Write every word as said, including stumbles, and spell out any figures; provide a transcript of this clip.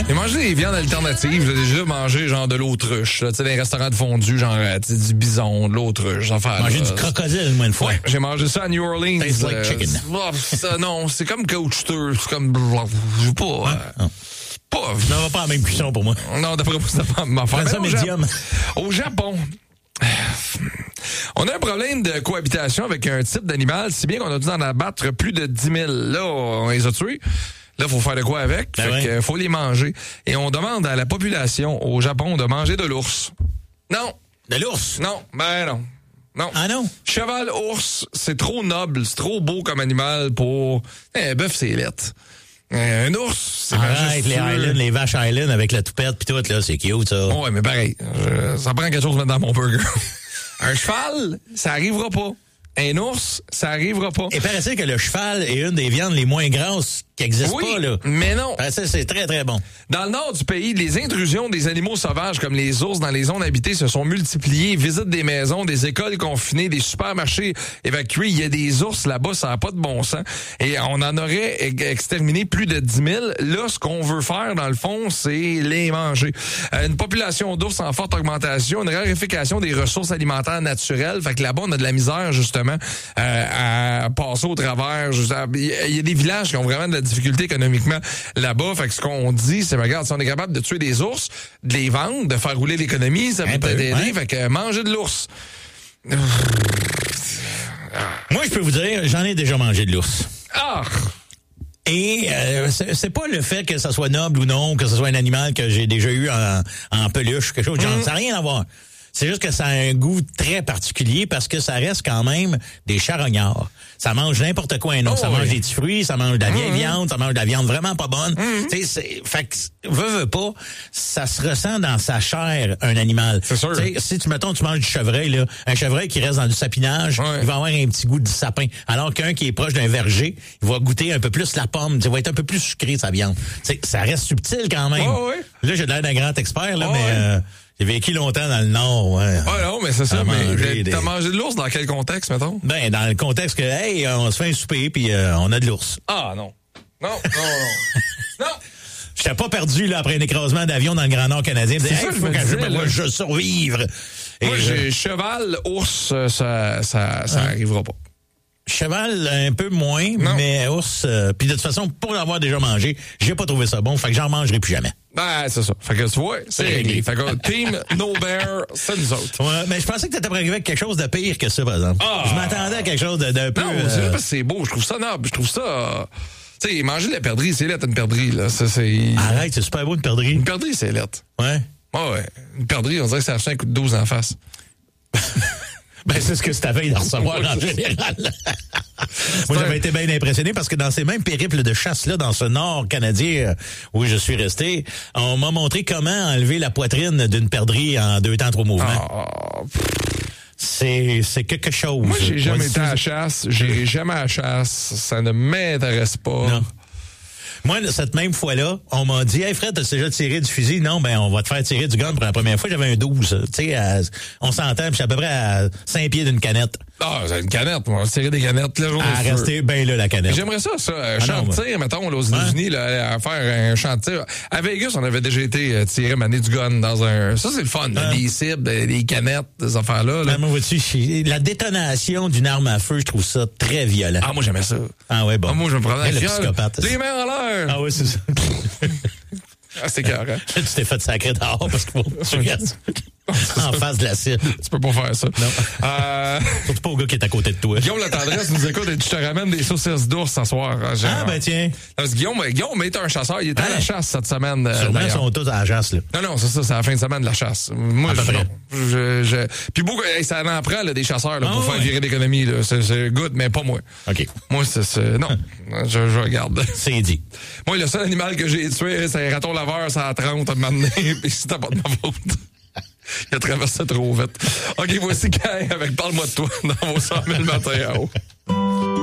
J'ai mangé des viandes alternatives. J'ai déjà mangé genre de l'autruche. Tu sais, des restaurants de fondue, genre du bison, de l'autruche. Enfin, mangé du crocodile, moi, une fois. Ouais, j'ai mangé ça à New Orleans. Tastes like euh, chicken. Ça, non, c'est comme caoutchouteux. C'est comme... Je sais pas... Hein? Euh, pas... Non, va pas la même cuisson pour moi. Non, d'après moi, c'est pas ma Prends ça médium. Au Japon... On a un problème de cohabitation avec un type d'animal, si bien qu'on a dû en abattre plus de dix mille. Là, on les a tués. Là, faut faire de quoi avec. Ben fait ouais. que faut les manger. Et on demande à la population au Japon de manger de l'ours. Non. De l'ours? Non. Ben non. Non. Ah non? Cheval, ours, c'est trop noble, c'est trop beau comme animal pour... Eh, un bœuf, c'est lettre. Un ours, c'est Arrête, les Highlands, les vaches Highlands avec la toupette pis tout, là, c'est cute, ça. Ouais, mais pareil, euh, ça prend quelque chose à mettre dans mon burger. Un cheval, ça arrivera pas. Un ours, ça arrivera pas. Et paraît que le cheval est une des viandes les moins grasses qui n'existent Oui, pas, là. mais non. Paraît-il, c'est très, très bon. Dans le nord du pays, les intrusions des animaux sauvages comme les ours dans les zones habitées se sont multipliées. Visites des maisons, des écoles confinées, des supermarchés évacués. Il y a des ours là-bas, ça n'a pas de bon sens. Et on en aurait exterminé plus de dix mille. Là, ce qu'on veut faire, dans le fond, c'est les manger. Euh, une population d'ours en forte augmentation, une raréfaction des ressources alimentaires naturelles. Fait que là-bas, on a de la misère, justement, euh, à passer au travers. Il y a des villages qui ont vraiment de la difficulté économiquement là-bas. Fait que ce qu'on dit, c'est, regarde, si on est capable de tuer des ours, de les vendre, de faire rouler l'économie, ça peut t'aider. Ouais. Fait que manger de l'ours. Moi, je peux vous dire, j'en ai déjà mangé de l'ours. Ah! Et euh, c'est, c'est pas le fait que ça soit noble ou non, que ce soit un animal que j'ai déjà eu en, en peluche, quelque chose de genre, mmh. Ça n'a rien à voir. C'est juste que ça a un goût très particulier parce que ça reste quand même des charognards. Ça mange n'importe quoi, non? Oh, ça oui. mange des petits fruits, ça mange de la vieille mmh. viande, ça mange de la viande vraiment pas bonne. Mmh. Tu sais, c'est, fait que, veux, veux pas, ça se ressent dans sa chair, un animal. C'est sûr. T'sais, si tu, mettons, tu manges du chevreuil, là, un chevreuil qui reste dans du sapinage, ouais. il va avoir un petit goût de sapin. Alors qu'un qui est proche d'un verger, il va goûter un peu plus la pomme, il va être un peu plus sucré, sa viande. T'sais, ça reste subtil quand même. Oh, oui. Là, j'ai l'air d'un grand expert, là, oh, mais... Oui. Euh, J'ai vécu longtemps dans le Nord, ouais. Ah non, mais c'est ça. Mais des... t'as mangé de l'ours dans quel contexte, mettons? Ben, dans le contexte que, hey, on se fait un souper puis euh, on a de l'ours. Ah non. Non, non, non. Non! J'étais pas perdu, là, après un écrassement d'avion dans le Grand Nord canadien. C'est hey, ça, faut je me que disais, je, moi, je survivre. Et moi, j'ai je... cheval, ours, ça, ça, ça hein? arrivera pas. Cheval, un peu moins, non. mais ours, euh, puis de toute façon, pour l'avoir déjà mangé, j'ai pas trouvé ça bon, fait que j'en mangerai plus jamais. Ben, c'est ça. Fait que tu vois, c'est réglé. Fait que Team No Bear, c'est nous autres. Ouais, mais je pensais que t'étais prévu avec quelque chose de pire que ça, par exemple. Ah. Je m'attendais à quelque chose d'un peu... Non, euh... c'est parce que c'est beau. Je trouve ça noble. Je trouve ça... Euh... Tu sais, manger de la perdrix, c'est lettre, une perdrix, là. Ça, c'est... Arrête, c'est super beau, une perdrix. Une perdrix, c'est lettre. Ouais. Ah ouais. Une perdrix, on dirait que ça a fait un coup de douze en face. Ben, c'est ce que c'est à veille de recevoir en général. Moi, j'avais été bien impressionné parce que dans ces mêmes périples de chasse-là, dans ce nord canadien euh, où je suis resté, on m'a montré comment enlever la poitrine d'une perdrix en deux temps, trois mouvements. Oh. C'est, c'est quelque chose. Moi, j'ai jamais Moi, été à la chasse. J'irai jamais à la chasse. Ça ne m'intéresse pas. Non. Moi, cette même fois-là, on m'a dit, hey Fred, t'as déjà tiré du fusil? Non, ben, on va te faire tirer du gun pour la première fois. J'avais un douze. Tu sais, on s'entend, puis je suis à peu près à cinq pieds d'une canette. Ah, c'est une canette, moi. Tirer des canettes, là, à rester bien là, la canette. J'aimerais ça, ça. Un ah champ non, de tir, ben... mettons, là, aux États-Unis, là, à faire un champ de tir. À Vegas, on avait déjà été tirer, maner du gun dans un. Ça, c'est le fun, là, ah. Des cibles, des canettes, des affaires-là. Là. Ben, moi, vois-tu, la détonation d'une arme à feu, je trouve ça très violent. Ah, moi, j'aimais ça. Ah, ouais, bon. Ah, moi, je me prenais le psychopathe. Les mains en l'air. Ah, ouais, c'est ça. Ah, c'est carré. Hein? Tu t'es fait sacrer dehors parce qu'il faut que tu restes en face de la cible. Tu peux pas faire ça. Non. Euh... Surtout pas au gars qui est à côté de toi. Guillaume La Tendresse nous écoute et tu te ramènes des saucisses d'ours ce soir. Hein, ah, ben tiens. Parce que Guillaume, Guillaume est un chasseur. Il était ah, à la chasse cette semaine. Sûrement, ils sont tous à la chasse, là. Non, non, c'est ça, c'est la fin de semaine de la chasse. Moi, à je, peu je, je, Puis beaucoup, hey, ça en prend, là, des chasseurs, là, pour ah, faire ouais. virer l'économie, là. C'est, c'est good, mais pas moi. OK. Moi, c'est, c'est non. je, je regarde. C'est dit. Moi, le seul animal que j'ai tué, c'est un raton laveur, ça a trente à m'amener, puis c'était pas de ma faute. Il a traversé trop vite. OK, voici Kai avec Parle-moi de toi dans vos cent mille matins.